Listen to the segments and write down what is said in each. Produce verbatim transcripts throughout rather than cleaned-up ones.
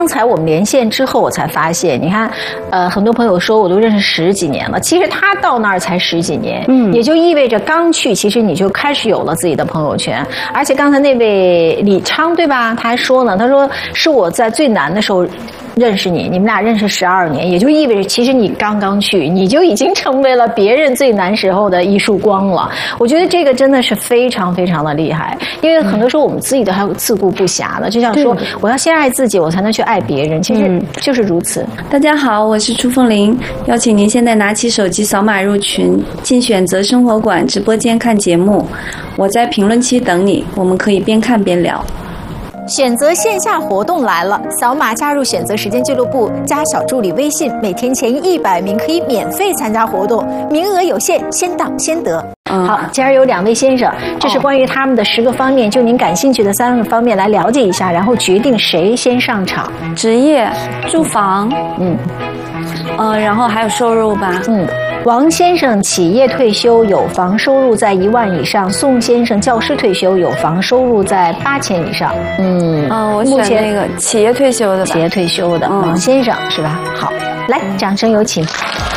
刚才我们连线之后，我才发现，你看，呃，很多朋友说我都认识十几年了，其实他到那儿才十几年，嗯，也就意味着刚去，其实你就开始有了自己的朋友圈。而且刚才那位李昌对吧？他还说呢，他说是我在最难的时候认识你，你们俩认识十二年，也就意味着其实你刚刚去，你就已经成为了别人最难时候的一束光了。我觉得这个真的是非常非常的厉害，因为很多时候我们自己都还有自顾不暇的，就像说我要先爱自己，我才能去爱别人，其实就是如此。 嗯、大家好，我是朱凤玲，邀请您现在拿起手机扫码入群，进选择生活馆直播间看节目，我在评论区等你，我们可以边看边聊。 选择线下活动来了，扫码加入选择时间俱乐部，加小助理微信，每天前一百名可以免费参加活动，名额有限，先到先得。 嗯、好，今儿有两位先生，这是关于他们的十个方面，就您感兴趣的三个方面来了解一下，然后决定谁先上场。 职业、住房，嗯，呃，然后还有收入吧， 嗯。王先生企业退休有房，收入在一万以上；宋先生教师退休有房，收入在八千以上。嗯， 哦，我选那个企业退休的吧。 企业退休的、嗯、王先生是吧？好，来，掌声有请。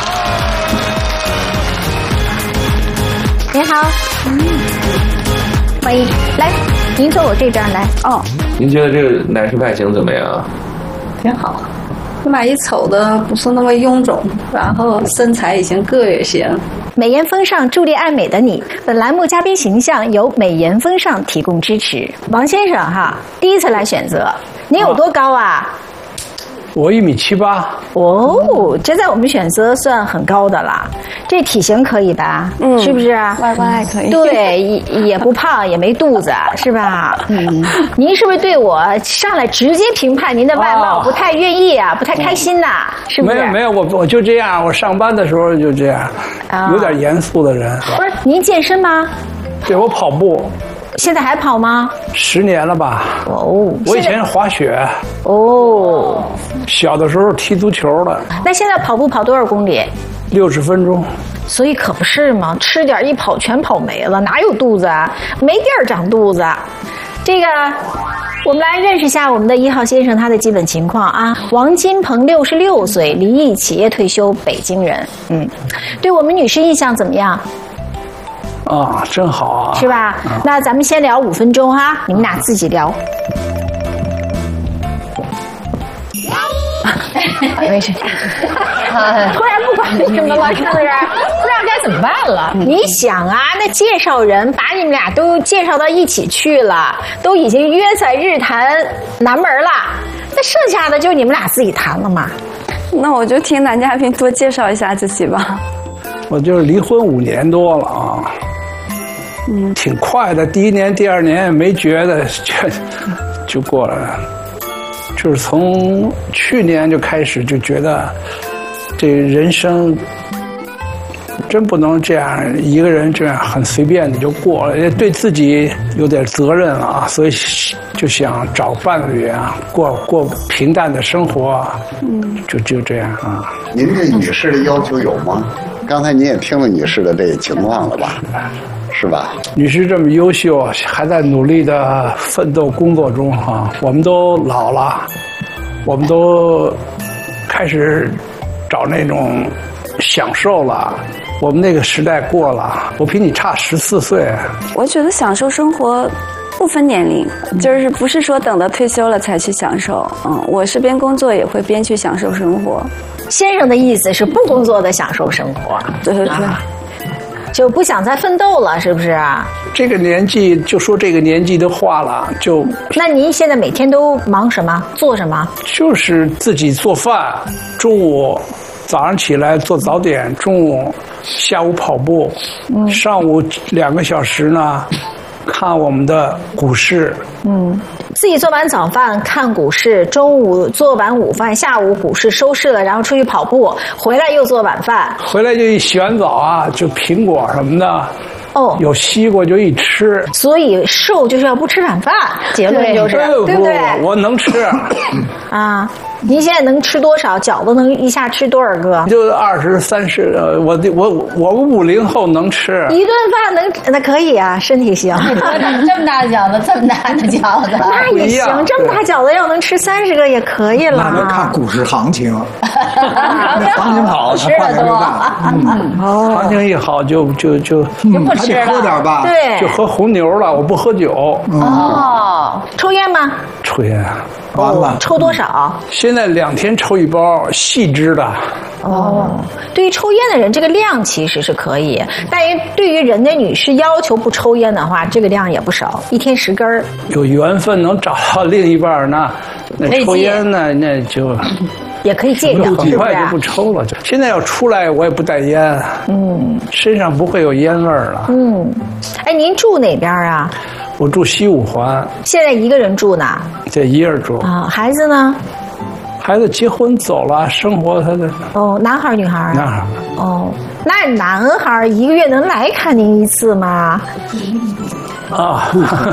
您好，嗯，欢迎，来，您坐我这边来。哦， 您觉得这个男士外形怎么样？ 挺好。起码一瞅的不是那么臃肿，然后身材也行，个也行。 美颜风尚，助力爱美的你。本栏目嘉宾形象由美颜风尚提供支持。王先生哈，第一次来选择，您有多高啊？ 我一米七八。 哦，这在我们选择算很高的了。这体型可以吧？嗯，是不是？ 外观还可以。 对，也也不胖，也没肚子，是吧？嗯。您是不是对我上来直接评判您的外貌不太愿意啊？不太开心呐、啊？是不是？ 没有没有，我我就这样，我上班的时候就这样，啊、有点严肃的人。 不是，您健身吗？ 对，我跑步。 现在还跑吗？ 十年了吧。 哦， 我以前滑雪。 哦， 小的时候踢足球的。 那现在跑步跑多少公里？ 六十分钟。 所以可不是嘛，吃点一跑全跑没了，哪有肚子啊？没地儿长肚子。这个，我们来认识一下我们的一号先生他的基本情况啊。王金鹏，六十六岁，离异，企业退休，北京人。嗯，对我们女士印象怎么样？ 啊，真好啊， 是吧？嗯、那咱们先聊五分钟哈，你们俩自己聊。没事，突然不管什么了，是不是？不知道该怎么办了。嗯、你想啊，那介绍人把你们俩都介绍到一起去了，都已经约在日坛南门了，那剩下的就你们俩自己谈了嘛。 那我就听男嘉宾多介绍一下自己吧。 我就是离婚五年多了啊。嗯，挺快的，第一年、第二年没觉得，就就过了。就是从去年就开始就觉得，这人生真不能这样一个人这样很随便的就过了，也对自己有点责任啊，所以就想找伴侣啊，过过平淡的生活，嗯，就就这样啊。 您对女士的要求有吗？刚才您也听了女士的这个情况了吧？是吧？ 女士这么优秀，还在努力的奋斗工作中哈、啊，我们都老了，我们都开始找那种享受了。我们那个时代过了，我比你差十四岁。 我觉得享受生活不分年龄，就是不是说等到退休了才去享受。嗯，我是边工作也会边去享受生活。 先生的意思是不工作的享受生活， 对对对。啊， 就不想再奋斗了，是不是啊？ 这个年纪就说这个年纪的话了，就。 那您现在每天都忙什么？做什么？ 就是自己做饭，中午早上起来做早点，中午下午跑步，嗯、上午两个小时呢，看我们的股市。 嗯，自己做完早饭看股市，中午做完午饭，下午股市收市了，然后出去跑步，回来又做晚饭， 回来就一洗完澡啊，就苹果什么的。哦，有西瓜就一吃。 所以瘦就是要不吃晚饭，结论就是，对不对？ 我能吃。 啊， 您现在能吃多少饺子？能一下吃多少个？ 就二十三十，呃，我我我五零后能吃一顿饭能，那可以啊，身体行。 这么大的饺子，这么大的饺子， 那也行，这么大饺子要能吃三十个也可以了。 那得看股市行情， 那行情好， 吃的多。 嗯，哦，行情一好就就就就不吃了， 喝点吧。 对， 就喝红牛了，我不喝酒。 哦，抽烟吗？ 抽烟。 完了， 抽多少？ 现在两天抽一包，细支的。 哦，对于抽烟的人，这个量其实是可以，但是对于人家女士要求不抽烟的话，这个量也不少，一天十根儿。 有缘分能找到另一半呢，那抽烟呢，那就也可以戒掉， 很快就不抽了。现在要出来，我也不带烟，嗯，身上不会有烟味儿了。 嗯，哎，您住哪边啊？ 我住西五环。 现在一个人住呢？ 这一人住啊，孩子呢？ 孩子结婚走了，生活他的。 哦，男孩女孩？ 男孩。 哦，那男孩一个月能来看您一次吗？ 啊，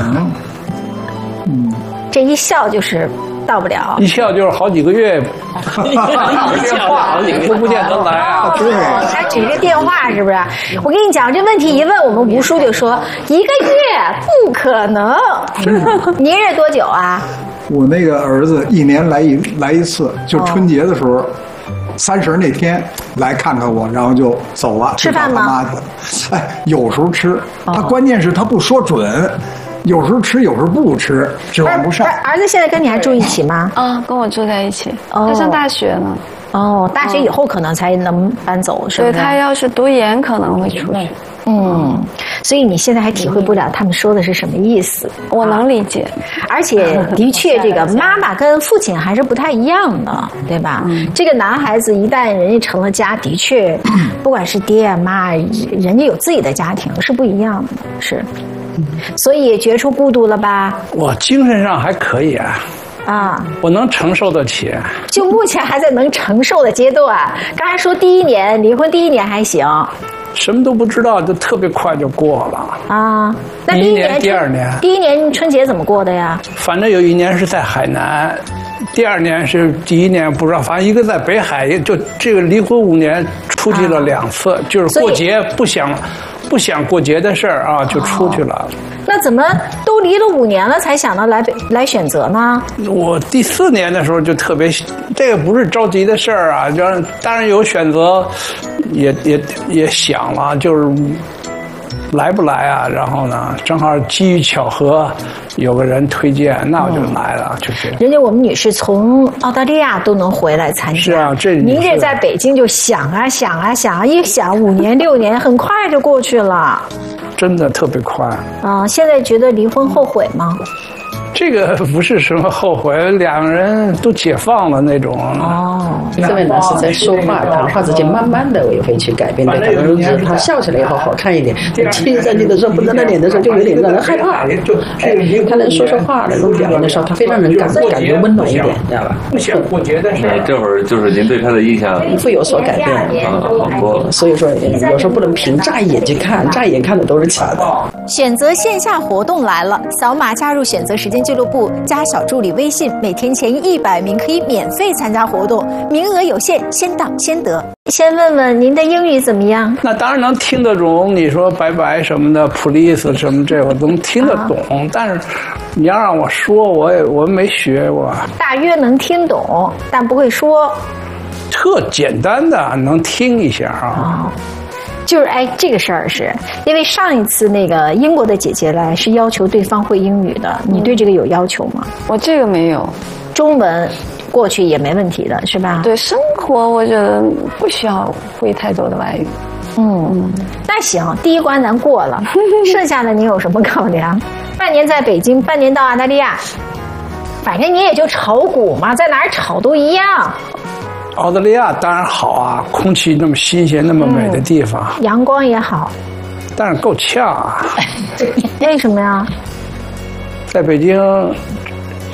嗯，这一笑就是到不了， 一笑就是好几个月，电话都不见得来啊。 对，还举着电话是不是？我跟你讲，这问题一问，我们吴叔就说一个月不可能。您认识多久啊？ 我那个儿子一年来一来一次，就春节的时候，三十那天来看看我，然后就走了。 吃饭吗？ 哎，有时候吃，他关键是他不说准。有时候吃，有时候不吃，指望不上。 儿子现在跟你还住一起吗？ 啊，跟我住在一起。他上大学呢。 哦，大学以后可能才能搬走，是吧？ 对，他要是读研可能会出去。 嗯，所以你现在还体会不了他们说的是什么意思。 我能理解， 而且的确，这个妈妈跟父亲还是不太一样的，对吧？嗯、这个男孩子一旦人家成了家，的确，不管是爹妈，人家有自己的家庭是不一样的，是。所以也觉出孤独了吧？ 我精神上还可以啊。 啊， 我能承受得起。 就目前还在能承受的阶段。刚才说第一年离婚，第一年还行， 什么都不知道，就特别快就过了。 啊，那第一年、 第二年， 第一年春节怎么过的呀？ 反正有一年是在海南，第二年是第一年不知道，反正一个在北海，就这个离婚五年出去了两次，啊、就是过节不想。不想过节的事儿啊，就出去了。哦、 那怎么都离了五年了，才想到来北来选择呢？ 我第四年的时候就特别，这个不是着急的事儿啊，就当然有选择，也也也想了，就是来不来啊？然后呢，正好机遇巧合，有个人推荐，那我就来了，嗯、就是。 人家我们女士从澳大利亚都能回来参加， 是啊，这您这在北京就想啊想啊想啊，一想五年六年，很快就过去了， 真的特别快。 啊，现在觉得离婚后悔吗？ 这个不是什么后悔，两个人都解放了那种。 哦， 这位呢是在说话谈话之间，慢慢的也会去改变的。可能是他笑起来以后好看一点，亲上去的时候，绷在那脸的时候，就有点让人害怕。就他能说说话的，能表现的时候，他非常能感感觉温暖一点，知道吧？ 不想过节的事。 这会儿就是您对他的印象会有所改变， 啊，好多。 所以说，有时候不能凭乍一眼去看，乍一眼看的都是假的。 选择线下活动来了，扫码加入选择时间俱乐部，加小助理微信，每天前一百名可以免费参加活动，名额有限，先到先得。 先问问您的英语怎么样？ 那当然能听得懂，你说拜拜什么的 ，police 什么这我都能听得懂，啊、但是你要让我说，我也我没学过。 大约能听懂，但不会说。 特简单的能听一下啊。 哦就是哎，这个事儿是因为上一次那个英国的姐姐来是要求对方会英语的，你对这个有要求吗？ 我这个没有， 中文过去也没问题的是吧？ 对，生活我觉得不需要会太多的外语。 嗯嗯，那行，第一关咱过了，剩下的你有什么考量？半年在北京，半年到澳大利亚，反正你也就炒股嘛，在哪儿炒都一样。 澳大利亚当然好啊，空气那么新鲜，那么美的地方， 嗯、阳光也好， 但是够呛啊。 为什么呀？ 在北京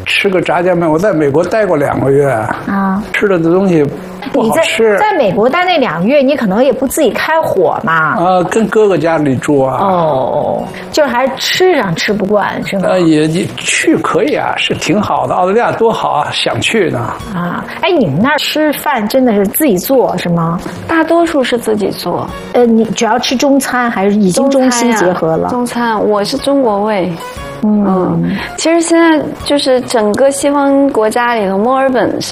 吃个炸酱面。我在美国待过两个月啊，吃的东西不好吃。 你在在美国待那两个月，你可能也不自己开火嘛。 啊，跟哥哥家里住啊。 哦，就是还吃上吃不惯是吗？ 呃，也也去可以啊，是挺好的。澳大利亚多好啊，想去呢。 啊，哎，你们那儿吃饭真的是自己做是吗？ 大多数是自己做。 呃，你主要吃中餐还是已经中西结合了？ 中餐，我是中国胃。嗯，其实现在就是整个西方国家里头，墨尔本是